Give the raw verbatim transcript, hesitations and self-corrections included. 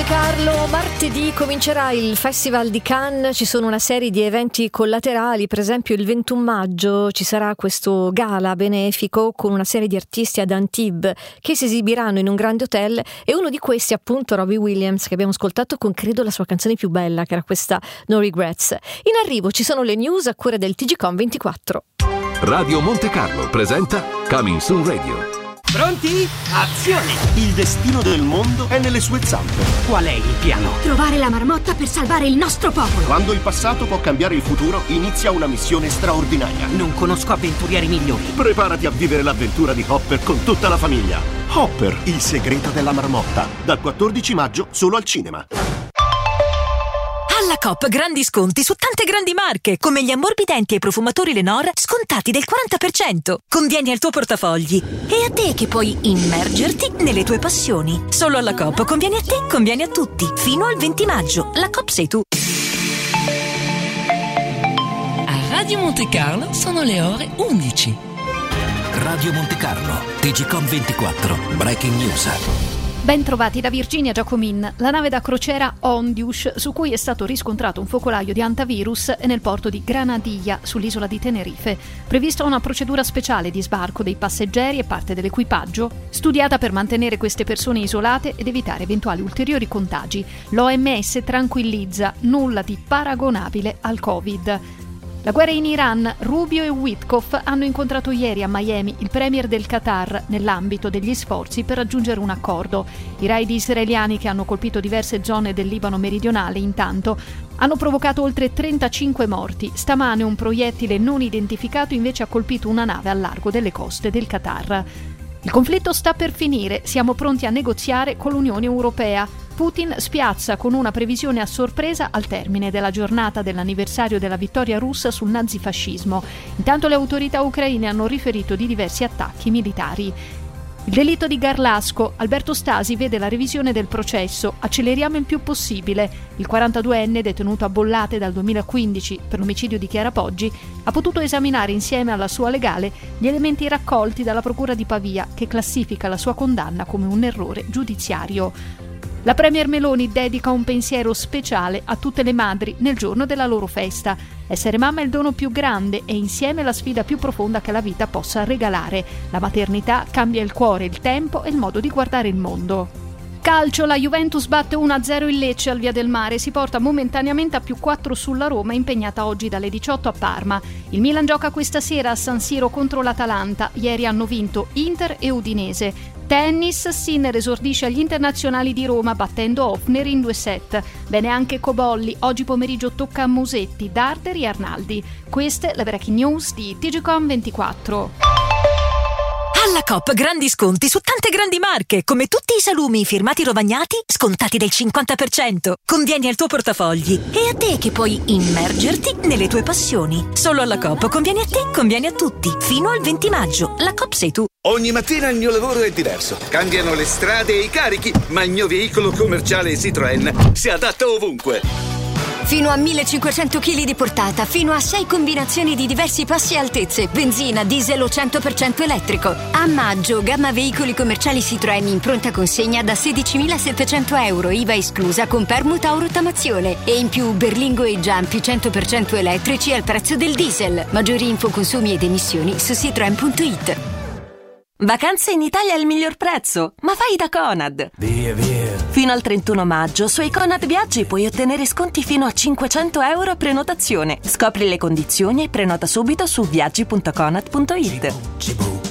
Carlo, martedì comincerà il Festival di Cannes, ci sono una serie di eventi collaterali, per esempio il ventuno maggio ci sarà questo gala benefico con una serie di artisti ad Antibes che si esibiranno in un grande hotel e uno di questi appunto Robbie Williams, che abbiamo ascoltato con credo la sua canzone più bella, che era questa No Regrets. In arrivo ci sono le news a cura del T G Com ventiquattro. Radio Monte Carlo presenta Coming Soon Radio. Pronti? Azione! Il destino del mondo è nelle sue zampe. Qual è il piano? Trovare la marmotta per salvare il nostro popolo. Quando il passato può cambiare il futuro, inizia una missione straordinaria. Non conosco avventurieri migliori. Preparati a vivere l'avventura di Hopper con tutta la famiglia. Hopper, il segreto della marmotta. Dal quattordici maggio solo al cinema. Alla Coop grandi sconti su tante grandi marche, come gli ammorbidenti e i profumatori Lenor, scontati del quaranta per cento. Convieni al tuo portafogli. E a te che puoi immergerti nelle tue passioni. Solo alla Coop convieni a te, convieni a tutti. Fino al venti maggio. La Coop sei tu. A Radio Monte Carlo sono le ore undici. Radio Monte Carlo, T G Com ventiquattro, Breaking News. Ben trovati da Virginia Giacomin. La nave da crociera Ondius, su cui è stato riscontrato un focolaio di hantavirus, è nel porto di Granadilla, sull'isola di Tenerife. Prevista una procedura speciale di sbarco dei passeggeri e parte dell'equipaggio, studiata per mantenere queste persone isolate ed evitare eventuali ulteriori contagi. L'O M S tranquillizza: nulla di paragonabile al Covid. La guerra in Iran. Rubio e Witkoff hanno incontrato ieri a Miami il premier del Qatar nell'ambito degli sforzi per raggiungere un accordo. I raid israeliani che hanno colpito diverse zone del Libano meridionale, intanto, hanno provocato oltre trentacinque morti. Stamane un proiettile non identificato invece ha colpito una nave al largo delle coste del Qatar. Il conflitto sta per finire, siamo pronti a negoziare con l'Unione Europea. Putin spiazza con una previsione a sorpresa al termine della giornata dell'anniversario della vittoria russa sul nazifascismo. Intanto le autorità ucraine hanno riferito di diversi attacchi militari. Il delitto di Garlasco. Alberto Stasi vede la revisione del processo. Acceleriamo il più possibile. Il quarantaduenne, detenuto a Bollate dal duemilaquindici per l'omicidio di Chiara Poggi, ha potuto esaminare insieme alla sua legale gli elementi raccolti dalla Procura di Pavia, che classifica la sua condanna come un errore giudiziario. La premier Meloni dedica un pensiero speciale a tutte le madri nel giorno della loro festa. Essere mamma è il dono più grande e insieme la sfida più profonda che la vita possa regalare. La maternità cambia il cuore, il tempo e il modo di guardare il mondo. Calcio, la Juventus batte uno a zero il Lecce al Via del Mare, si porta momentaneamente a più quattro sulla Roma, impegnata oggi dalle diciotto a Parma. Il Milan gioca questa sera a San Siro contro l'Atalanta, ieri hanno vinto Inter e Udinese. Tennis, Sinner esordisce agli internazionali di Roma battendo Hofner in due set. Bene anche Cobolli, oggi pomeriggio tocca a Musetti, Darderi e Arnaldi. Queste le breaking news di T G Com ventiquattro. Alla Coop grandi sconti su tante grandi marche, come tutti i salumi firmati Rovagnati, scontati del cinquanta per cento. Convieni al tuo portafogli. E a te che puoi immergerti nelle tue passioni. Solo alla Coop convieni a te, convieni a tutti. Fino al venti maggio. La Coop sei tu. Ogni mattina il mio lavoro è diverso. Cambiano le strade e i carichi, ma il mio veicolo commerciale Citroën si adatta ovunque. Fino a millecinquecento chili di portata, fino a sei combinazioni di diversi passi e altezze, benzina, diesel o cento per cento elettrico. A maggio, gamma veicoli commerciali Citroën in pronta consegna da sedicimilasettecento euro, I V A esclusa, con permuta o rottamazione. E in più Berlingo e Giampi cento per cento elettrici al prezzo del diesel. Maggiori info, consumi ed emissioni su citroen punto it. Vacanze in Italia al miglior prezzo, ma vai da Conad. Via, via. Fino al trentuno maggio sui Conad Viaggi puoi ottenere sconti fino a cinquecento euro a prenotazione. Scopri le condizioni e prenota subito su viaggi punto conad punto it.